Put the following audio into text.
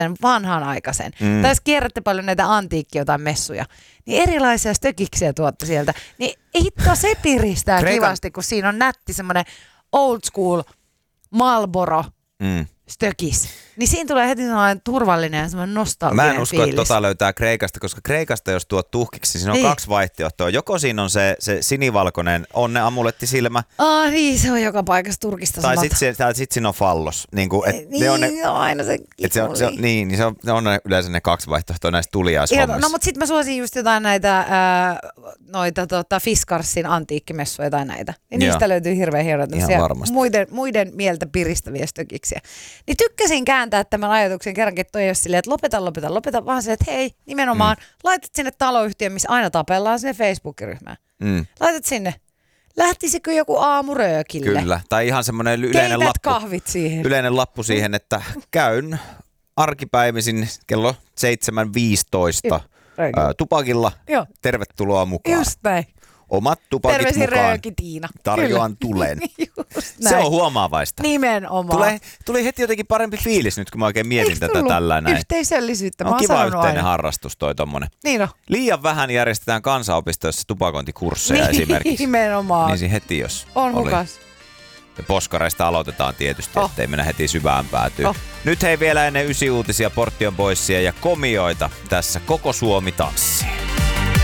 vanhanaikaisen. Tai jos kierrätte paljon näitä antiikkia jotain messuja, niin erilaisia stökiksiä tuotte sieltä. Niin hitto se piristää kivasti, kun siinä on nätti semmoinen old school Marlboro stökis. Niin siinä tulee heti sellainen turvallinen ja semmoinen nostalginen fiilis. Mä en usko, että löytää Kreikasta, koska Kreikasta jos tuot tuhkiksi, siinä on 2 vaihtoehtoa. Joko siinä on se sinivalkoinen onneamulettisilmä. Niin se on joka paikassa Turkista tai samalta. Tai sitten siinä on fallos. Niin, aina se se on yleensä ne 2 vaihtoehtoa näistä tuliaishommissa. No mutta sitten mä suosin just jotain näitä Fiskarsin antiikkimessuja tai näitä. Ja niistä löytyy hirveän hienoja muiden mieltä piristäviä stökiksiä. Niin tykkäsin kääntää tämän ajatuksen kerrankin, että toi ei ole silleen, että lopeta, vaan se, että hei, nimenomaan laitat sinne taloyhtiön, missä aina tapellaan sinne Facebook-ryhmään. Laitat sinne. Lähtisikö joku aamuröökille? Kyllä, tai ihan semmoinen yleinen lappu siihen, että käyn arkipäivisin kello 7.15 tupakilla. Joo. Tervetuloa mukaan. Just näin. Omat tupakit terveisin mukaan. Rööki Tiina. Tarjoan tulen. Se on huomaavaista. Nimenomaan. Tuli heti jotenkin parempi fiilis nyt, kun mä oikein mietin tätä tällä näin. Yhteisöllisyyttä. On kiva yhteinen harrastus toi tommonen. Niin on. Liian vähän järjestetään kansanopistoissa tupakointikursseja esimerkiksi. Nimenomaan. Niin siinä heti jos on oli. hukas. Ja poskareista aloitetaan tietysti, ettei mennä heti syvään päätyyn. Nyt hei vielä ennen 9 uutisia Portion Boysia ja Komioita tässä Koko Suomi tanssii.